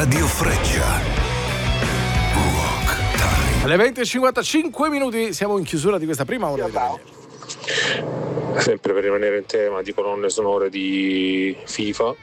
Radio Freccia. Rock Time. Alle 20:55 siamo in chiusura di questa prima ora di radio. Sempre per rimanere in tema di colonne sonore di FIFA,